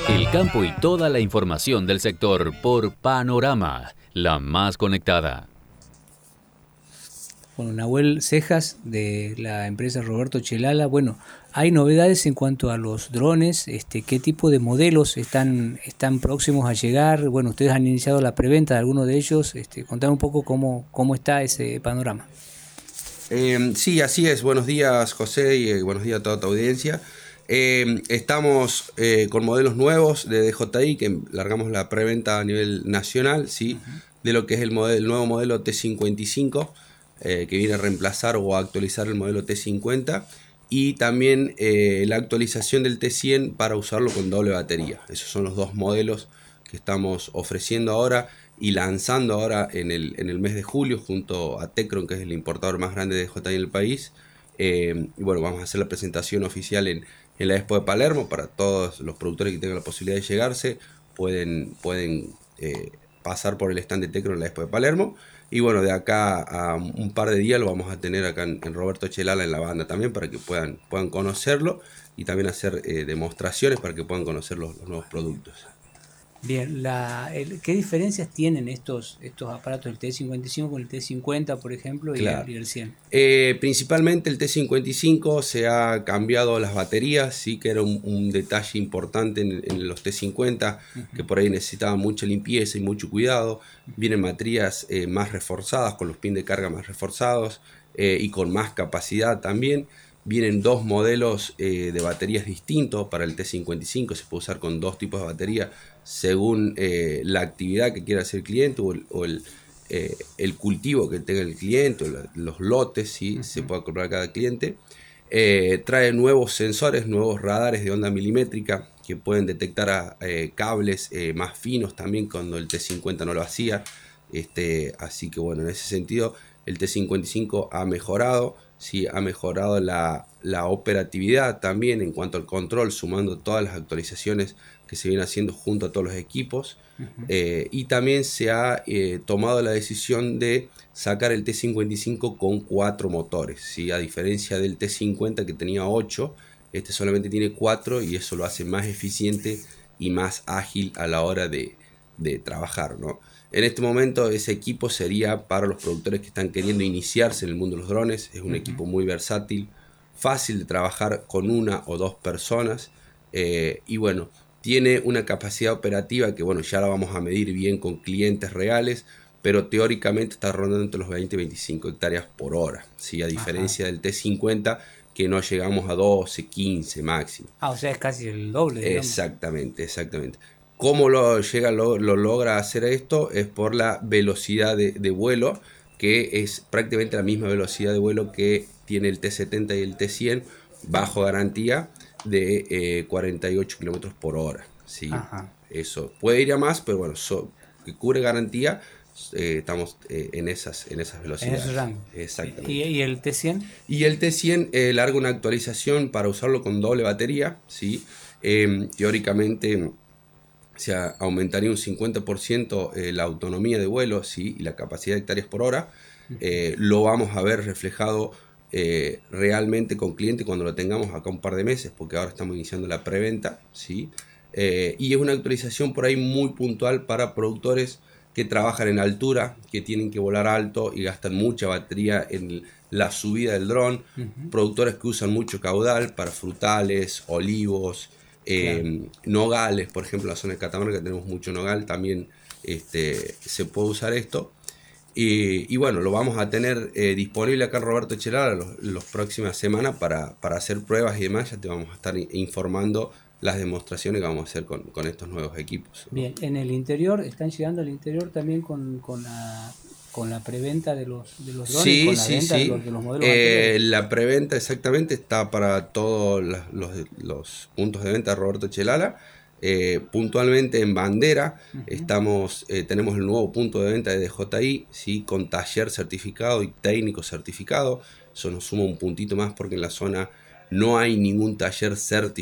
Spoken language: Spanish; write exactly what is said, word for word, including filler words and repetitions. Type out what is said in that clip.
El campo y toda la información del sector por Panorama, la más conectada. Bueno, Nahuel Cejas, de la empresa Roberto Chelala. Bueno, hay novedades en cuanto a los drones. Este, ¿qué tipo de modelos están, están próximos a llegar? Bueno, ustedes han iniciado la preventa de algunos de ellos. Este, contame un poco cómo, cómo está ese panorama. Eh, sí, así es. Buenos días, José, y eh, buenos días a toda tu audiencia. Eh, estamos eh, con modelos nuevos de D J I, que largamos la preventa a nivel nacional, ¿sí? Uh-huh. De lo que es el, modelo, el nuevo modelo T cincuenta y cinco, eh, que viene a reemplazar o a actualizar el modelo T cincuenta, y también eh, la actualización del T cien para usarlo con doble batería. Esos son los dos modelos que estamos ofreciendo ahora y lanzando ahora en el, en el mes de julio junto a Tecron, que es el importador más grande de D J I en el país. Eh, y bueno, vamos a hacer la presentación oficial en, en la Expo de Palermo para todos los productores que tengan la posibilidad de llegarse. Pueden, pueden eh, pasar por el stand de Tecron en la Expo de Palermo. Y bueno, de acá a un par de días lo vamos a tener acá en, en Roberto Chelala en la banda también, para que puedan, puedan conocerlo y también hacer eh, demostraciones para que puedan conocer los, los nuevos productos. Bien, la, el, ¿qué diferencias tienen estos, estos aparatos, el T cincuenta y cinco con el T cincuenta, por ejemplo, y, claro. el, y el cien? Eh, principalmente el T cincuenta y cinco se ha cambiado las baterías, sí que era un, un detalle importante en, en los T cincuenta, uh-huh. que por ahí necesitaban mucha limpieza y mucho cuidado. Vienen baterías eh, más reforzadas, con los pins de carga más reforzados eh, y con más capacidad también. Vienen dos modelos eh, de baterías distintos para el T cincuenta y cinco, se puede usar con dos tipos de batería según eh, la actividad que quiera hacer el cliente o el, o el, eh, el cultivo que tenga el cliente, o la, los lotes, ¿sí? Uh-huh. Se puede comprar a cada cliente. Eh, trae nuevos sensores, nuevos radares de onda milimétrica que pueden detectar a, eh, cables eh, más finos también, cuando el T cincuenta no lo hacía. Este, así que bueno, en ese sentido el T cincuenta y cinco ha mejorado, sí, ha mejorado la, la operatividad también en cuanto al control, sumando todas las actualizaciones que se vienen haciendo junto a todos los equipos. Uh-huh. eh, y también se ha eh, tomado la decisión de sacar el T cincuenta y cinco con cuatro motores, ¿sí? A diferencia del T cincuenta, que tenía ocho, este solamente tiene cuatro, y eso lo hace más eficiente y más ágil a la hora de, de trabajar, ¿no? En este momento ese equipo sería para los productores que están queriendo iniciarse en el mundo de los drones. Es un uh-huh. equipo muy versátil, fácil de trabajar con una o dos personas, eh, y bueno, tiene una capacidad operativa que bueno, ya la vamos a medir bien con clientes reales, pero teóricamente está rondando entre los veinte y veinticinco hectáreas por hora, ¿sí? A diferencia Ajá. del T cincuenta, que no llegamos a doce, quince máximo. Ah, o sea, es casi el doble, digamos. Exactamente, exactamente. ¿Cómo lo llega, lo, lo logra hacer esto? Es por la velocidad de, de vuelo, que es prácticamente la misma velocidad de vuelo que tiene el T setenta y el T cien, bajo garantía, de eh, cuarenta y ocho kilómetros por hora, ¿sí? Ajá. Eso puede ir a más, pero bueno, so, que cubre garantía, eh, estamos eh, en, esas, en esas velocidades. En ese rango. Exactamente. ¿Y, y el T cien? Y el T cien eh, larga una actualización para usarlo con doble batería, ¿sí? Eh, teóricamente se aumentaría un cincuenta por ciento eh, la autonomía de vuelo, ¿sí? Y la capacidad de hectáreas por hora. Eh, lo vamos a ver reflejado eh, realmente con cliente cuando lo tengamos acá un par de meses, porque ahora estamos iniciando la preventa, ¿sí? Eh, y es una actualización por ahí muy puntual para productores que trabajan en altura, que tienen que volar alto y gastan mucha batería en la subida del dron, uh-huh. productores que usan mucho caudal para frutales, olivos, eh, claro. nogales, por ejemplo, en la zona de Catamarca tenemos mucho nogal, también este, se puede usar esto. Y, y bueno, lo vamos a tener eh, disponible acá en Roberto Chelala las los próximas semanas para, para hacer pruebas y demás. Ya te vamos a estar informando las demostraciones que vamos a hacer con, con estos nuevos equipos, ¿no? Bien, en el interior, ¿están llegando al interior también con, con, la, con la preventa de los, de los drones? Sí, con la sí, venta sí. De los, de los modelos eh, la preventa exactamente está para todos los, los, los puntos de venta de Roberto Chelala. Eh, puntualmente en Bandera, uh-huh. estamos, eh, tenemos el nuevo punto de venta de D J I, ¿sí? Con taller certificado y técnico certificado. Eso nos suma un puntito más porque en la zona no hay ningún taller certificado